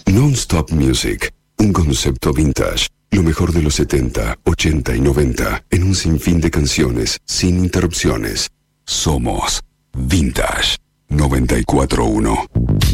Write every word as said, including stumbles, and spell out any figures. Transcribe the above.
Non-Stop Music, un concepto vintage. Lo mejor de los setenta, ochenta y noventa en un sinfín de canciones sin interrupciones. Somos Vintage noventa y cuatro punto uno.